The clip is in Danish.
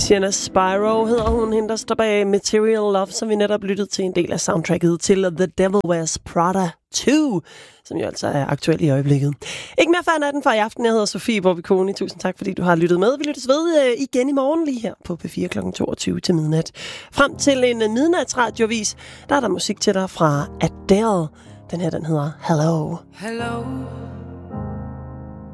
Sienna Spyro hedder hun, hende der står bag Material Love, som vi netop lyttede til en del af soundtracket til The Devil Wears Prada 2, som jo altså er aktuel i øjeblikket. Ikke mere før natten for i aften. Jeg hedder Sofie Borbiconi. Tusind tak, fordi du har lyttet med. Vi lyttes ved igen i morgen lige her på P4 kl. 22 til midnat. Frem til en midnatsradiovis, der er der musik til dig fra Adele. Den her, den hedder Hello. Hello.